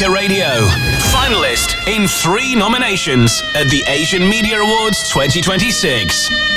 Africa Radio. Finalist in 3 nominations at the Asian Media Awards 2026.